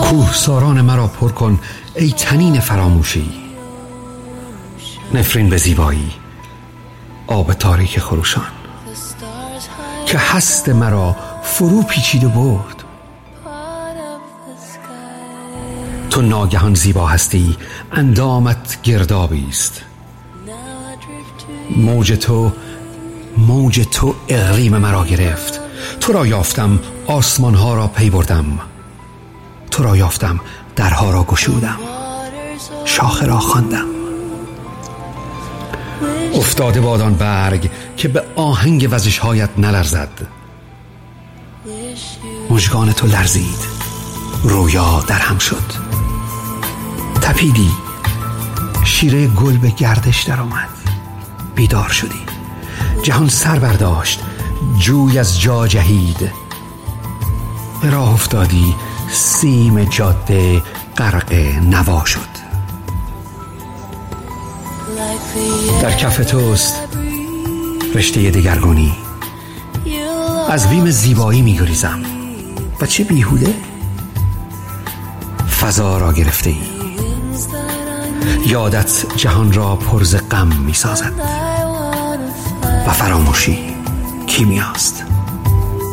کوهساران مرا پر کن ای تنین فراموشی، نفرین به زیبایی آب تاریک خروشان که هست مرا فرو پیچید و برد. تو ناگهان زیبا هستی، اندامت گردابی است. موج تو اقلیم مرا گرفت. تو را یافتم، آسمان ها را پی بردم. تو را یافتم، درها را گشودم، شاخه را خواندم. افتاده باد آن برگ که به آهنگ وزش هایت نلرزد. مژگان تو لرزید، رویا در هم شد. تپیدی، شیره گل به گردش در آمد. بیدار شدی، جهان سر برداشت، جوی از جا جهید. به راه افتادی، سیم جاده غرق نوا شد. در کف توست رشته دگرگونی. از بیم زیبایی می گریزم و چه بیهوده. فضا را گرفته ای، یادت جهان را پر ز غم می سازد و فراموشی کیمیاست.